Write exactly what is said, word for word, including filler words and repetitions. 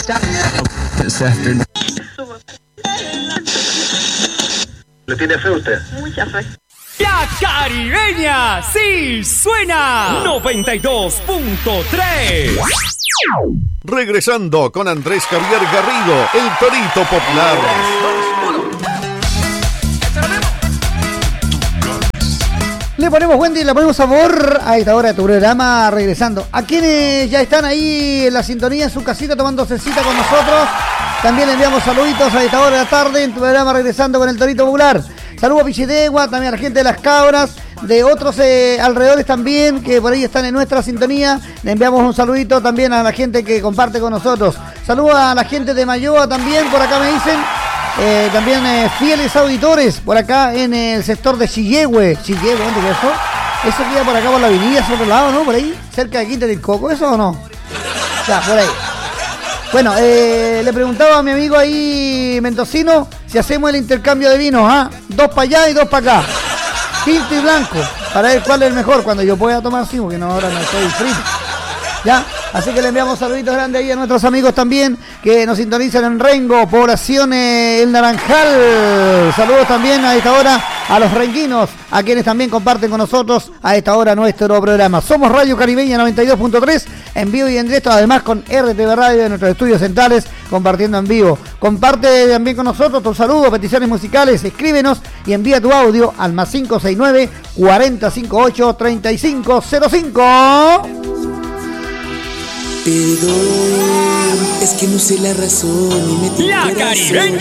¿Le tiene fe usted? Mucha fe. La Caribeña sí suena noventa y dos punto tres. Regresando con Andrés Javier Garrido, el Torito Popular. Le ponemos Wendy, le ponemos sabor a esta hora de tu programa, regresando. A quienes ya están ahí en la sintonía, en su casita, tomando cecita con nosotros, también le enviamos saluditos a esta hora de la tarde en tu programa, regresando con el Torito Popular. Saludos a Pichidegua, también a la gente de Las Cabras, de otros eh, alrededores también, que por ahí están en nuestra sintonía. Le enviamos un saludito también a la gente que comparte con nosotros. Saludos a la gente de Mayoa también, por acá me dicen. Eh, también eh, fieles auditores por acá en el sector de Chillehue. Chillehue, ¿dónde queda eso? Eso queda por acá por la avenida, es otro lado, ¿no? Por ahí, cerca de Quinta del Coco, ¿eso o no? Ya, por ahí. Bueno, eh, le preguntaba a mi amigo ahí mendocino si hacemos el intercambio de vinos, ¿ah? Dos para allá y dos para acá. Tinto y blanco, para ver cuál es el mejor cuando yo pueda tomar así, porque no, ahora no estoy frito. ¿Ya? Así que le enviamos saluditos grandes ahí a nuestros amigos también que nos sintonizan en Rengo, población eh, El Naranjal. Saludos también a esta hora a los renguinos, a quienes también comparten con nosotros a esta hora nuestro programa. Somos Radio Caribeña noventa y dos punto tres, en vivo y en directo, además con R T V Radio en nuestros estudios centrales, compartiendo en vivo. Comparte también con nosotros tus saludos, peticiones musicales, escríbenos y envía tu audio al más cinco seis nueve, cuarenta cincuenta y ocho, treinta y cinco cero cinco. Perdón, es que no sé la razón y me La Caribeña